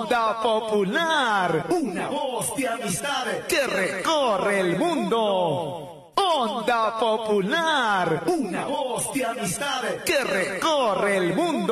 Onda Popular, una voz de amistad que recorre el mundo. Onda Popular, una voz de amistad que recorre el mundo.